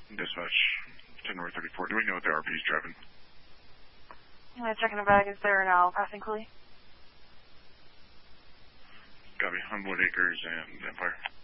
Dispatch, 10 North 34. Do we know what the RP is driving? Checking the bag. Is there now passing Cooley? Copy. On Wood Acres and Empire.